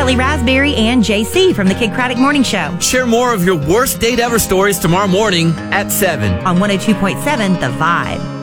Shirley Raspberry and JC from the Kid Craddock Morning Show. Share more of your worst date ever stories tomorrow morning at 7 on 102.7 The Vibe.